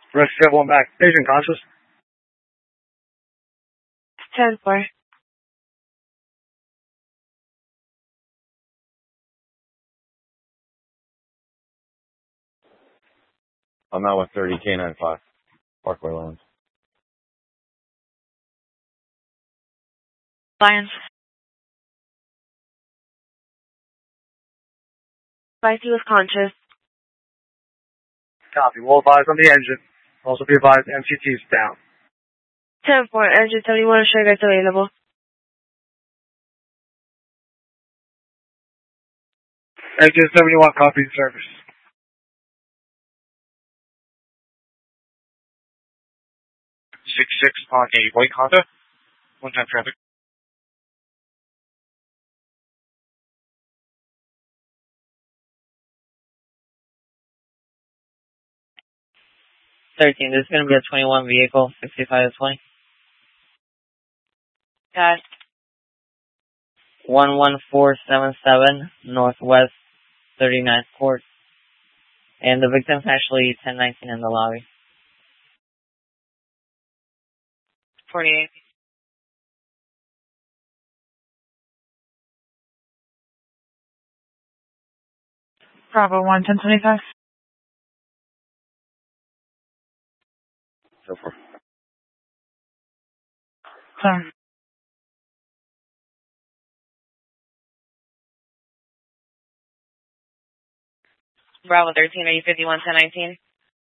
Rest 1 back. Patient conscious. 10-4. I'm out with 30 K95. Parkway Loans. Lions. 5 was conscious. Copy. We'll advise on the engine. Also be advised MCT's down. 10-4. Engine 71 sugar is available. Engine 71 copy service. 66 on a white Honda. One-time traffic. This is going to be a 21 vehicle, 65 to 20. Got it. 11477 Northwest 39th Court. And the victim's actually 1019 in the lobby. 48. Bravo 1, 1025. So for Sorry. Bravo 13, are you 51, 1019?